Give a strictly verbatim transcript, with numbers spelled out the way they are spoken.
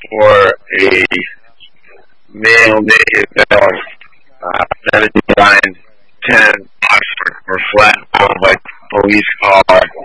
for a male naked dog uh, that is designed ten bucks for, for flat out like police car